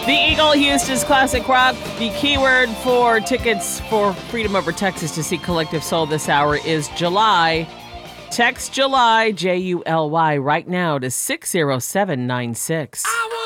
The Eagle Houston's Classic Rock. The keyword for tickets for Freedom Over Texas to see Collective Soul this hour is July. Text July, July, right now to 60796.